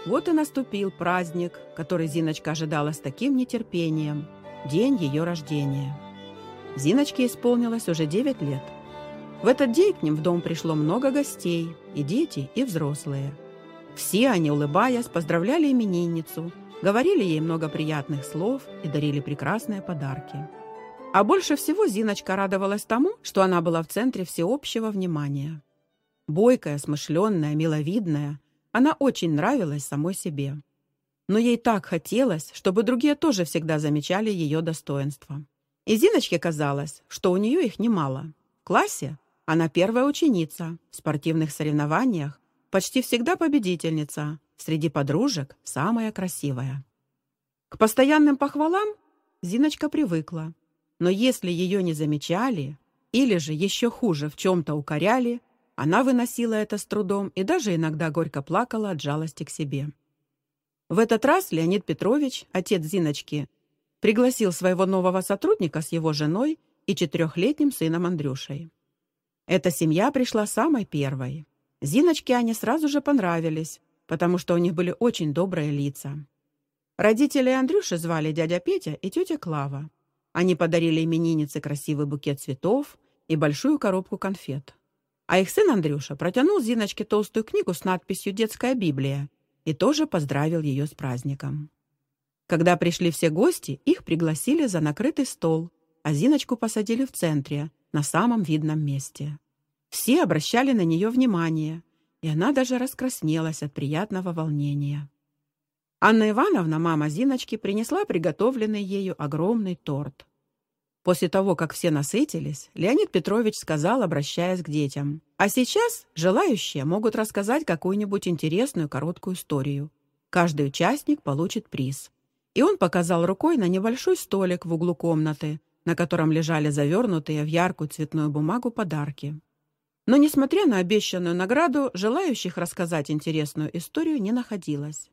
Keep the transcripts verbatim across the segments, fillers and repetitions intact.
Вот и наступил праздник, который Зиночка ожидала с таким нетерпением – день ее рождения. Зиночке исполнилось уже девять лет. В этот день к ним в дом пришло много гостей, и дети, и взрослые. Все они, улыбаясь, поздравляли именинницу, говорили ей много приятных слов и дарили прекрасные подарки. А больше всего Зиночка радовалась тому, что она была в центре всеобщего внимания. Бойкая, смышленная, миловидная, она очень нравилась самой себе. Но ей так хотелось, чтобы другие тоже всегда замечали ее достоинства. И Зиночке казалось, что у нее их немало. В классе она первая ученица, в спортивных соревнованиях почти всегда победительница, среди подружек самая красивая. К постоянным похвалам Зиночка привыкла. Но если ее не замечали, или же еще хуже в чем-то укоряли, она выносила это с трудом и даже иногда горько плакала от жалости к себе. В этот раз Леонид Петрович, отец Зиночки, пригласил своего нового сотрудника с его женой и четырехлетним сыном Андрюшей. Эта семья пришла самой первой. Зиночке они сразу же понравились, потому что у них были очень добрые лица. Родителей Андрюши звали дядя Петя и тетя Клава. Они подарили имениннице красивый букет цветов и большую коробку конфет. А их сын Андрюша протянул Зиночке толстую книгу с надписью «Детская Библия» и тоже поздравил ее с праздником. Когда пришли все гости, их пригласили за накрытый стол, а Зиночку посадили в центре, на самом видном месте. Все обращали на нее внимание, и она даже раскраснелась от приятного волнения. Анна Ивановна, мама Зиночки, принесла приготовленный ею огромный торт. После того, как все насытились, Леонид Петрович сказал, обращаясь к детям: «А сейчас желающие могут рассказать какую-нибудь интересную короткую историю. Каждый участник получит приз». И он показал рукой на небольшой столик в углу комнаты, на котором лежали завернутые в яркую цветную бумагу подарки. Но, несмотря на обещанную награду, желающих рассказать интересную историю не находилось.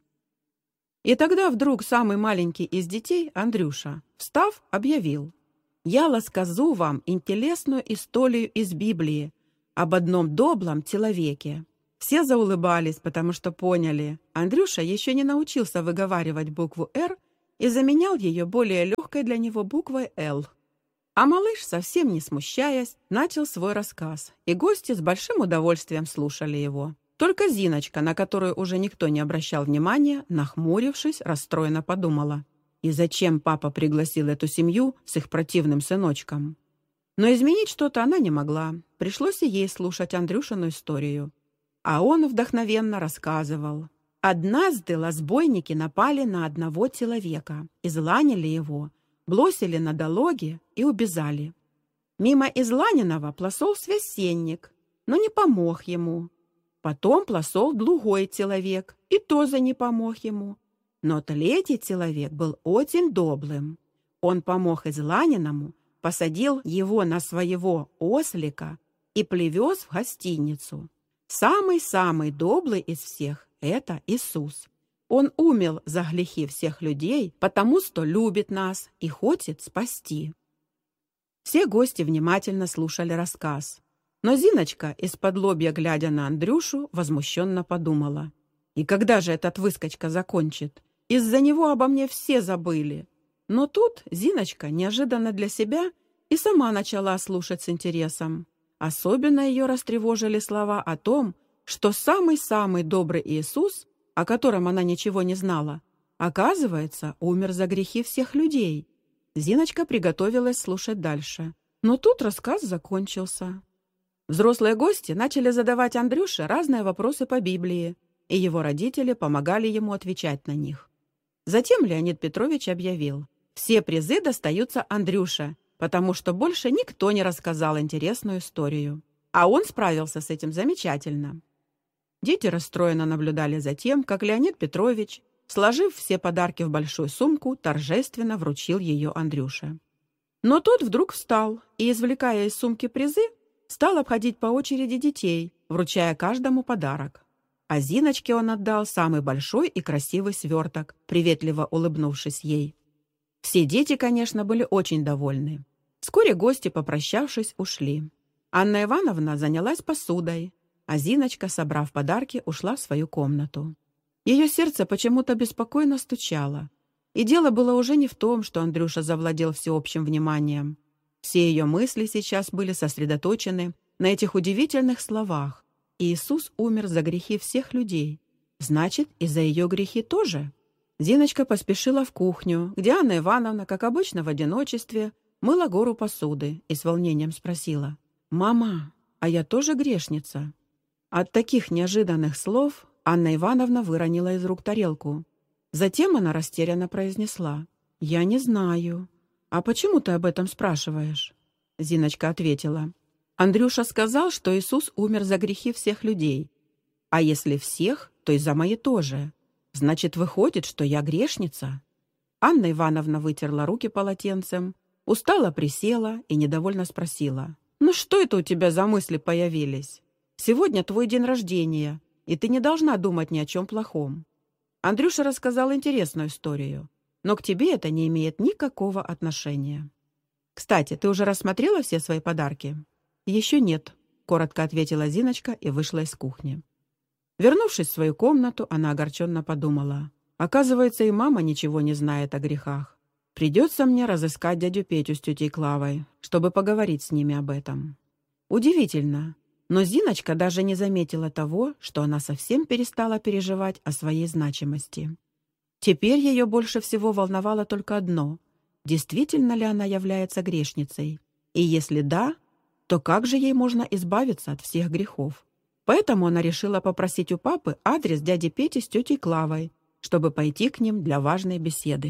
И тогда вдруг самый маленький из детей, Андрюша, встав, объявил: «Я расскажу вам интересную историю из Библии об одном добром человеке». Все заулыбались, потому что поняли, Андрюша еще не научился выговаривать букву «Р» и заменял ее более легкой для него буквой «Л». А малыш, совсем не смущаясь, начал свой рассказ, и гости с большим удовольствием слушали его. Только Зиночка, на которую уже никто не обращал внимания, нахмурившись, расстроенно подумала: и зачем папа пригласил эту семью с их противным сыночком? Но изменить что-то она не могла, пришлось и ей слушать Андрюшину историю. А он вдохновенно рассказывал. Однажды разбойники напали на одного человека, изланили его, бросили на дороге и убежали. Мимо изланенного прошел священник, но не помог ему. Потом прошел другой человек, и тоже не помог ему. Но третий человек был очень добрым. Он помог изланенному, посадил его на своего ослика и привез в гостиницу. Самый-самый добрый из всех – это Иисус. Он умер за грехи всех людей, потому что любит нас и хочет спасти. Все гости внимательно слушали рассказ. Но Зиночка, из-под лобья глядя на Андрюшу, возмущенно подумала: и когда же этот выскочка закончит? Из-за него обо мне все забыли. Но тут Зиночка неожиданно для себя и сама начала слушать с интересом. Особенно ее растревожили слова о том, что самый-самый добрый Иисус, о котором она ничего не знала, оказывается, умер за грехи всех людей. Зиночка приготовилась слушать дальше. Но тут рассказ закончился. Взрослые гости начали задавать Андрюше разные вопросы по Библии, и его родители помогали ему отвечать на них. Затем Леонид Петрович объявил: все призы достаются Андрюше, потому что больше никто не рассказал интересную историю. А он справился с этим замечательно. Дети расстроенно наблюдали за тем, как Леонид Петрович, сложив все подарки в большую сумку, торжественно вручил ее Андрюше. Но тот вдруг встал и, извлекая из сумки призы, стал обходить по очереди детей, вручая каждому подарок. А Зиночке он отдал самый большой и красивый сверток, приветливо улыбнувшись ей. Все дети, конечно, были очень довольны. Вскоре гости, попрощавшись, ушли. Анна Ивановна занялась посудой, а Зиночка, собрав подарки, ушла в свою комнату. Ее сердце почему-то беспокойно стучало. И дело было уже не в том, что Андрюша завладел всеобщим вниманием. Все ее мысли сейчас были сосредоточены на этих удивительных словах. Иисус умер за грехи всех людей. Значит, и за ее грехи тоже. Зиночка поспешила в кухню, где Анна Ивановна, как обычно в одиночестве, мыла гору посуды и с волнением спросила: «Мама, а я тоже грешница?» От таких неожиданных слов Анна Ивановна выронила из рук тарелку. Затем она растерянно произнесла: «Я не знаю. А почему ты об этом спрашиваешь?» Зиночка ответила: «Андрюша сказал, что Иисус умер за грехи всех людей. А если всех, то и за мои тоже. Значит, выходит, что я грешница?» Анна Ивановна вытерла руки полотенцем, устало присела и недовольно спросила: «Ну что это у тебя за мысли появились? Сегодня твой день рождения, и ты не должна думать ни о чем плохом. Андрюша рассказал интересную историю, но к тебе это не имеет никакого отношения. Кстати, ты уже рассмотрела все свои подарки?» «Еще нет», — коротко ответила Зиночка и вышла из кухни. Вернувшись в свою комнату, она огорченно подумала: оказывается, и мама ничего не знает о грехах. Придется мне разыскать дядю Петю с тетей Клавой, чтобы поговорить с ними об этом. Удивительно, но Зиночка даже не заметила того, что она совсем перестала переживать о своей значимости. Теперь ее больше всего волновало только одно: действительно ли она является грешницей? И если да, то как же ей можно избавиться от всех грехов? Поэтому она решила попросить у папы адрес дяди Пети с тетей Клавой, чтобы пойти к ним для важной беседы.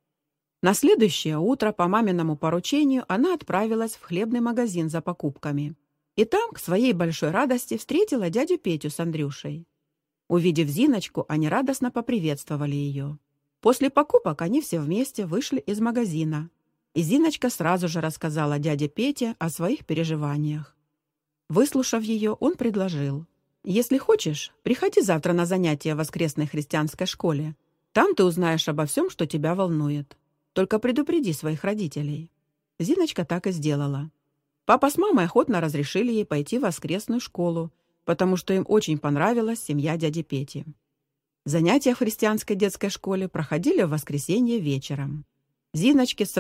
На следующее утро по маминому поручению она отправилась в хлебный магазин за покупками. И там, к своей большой радости, встретила дядю Петю с Андрюшей. Увидев Зиночку, они радостно поприветствовали ее. После покупок они все вместе вышли из магазина, и Зиночка сразу же рассказала дяде Пете о своих переживаниях. Выслушав ее, он предложил: «Если хочешь, приходи завтра на занятия в воскресной христианской школе. Там ты узнаешь обо всем, что тебя волнует. Только предупреди своих родителей». Зиночка так и сделала. Папа с мамой охотно разрешили ей пойти в воскресную школу, потому что им очень понравилась семья дяди Пети. Занятия в христианской детской школе проходили в воскресенье вечером. Зиночке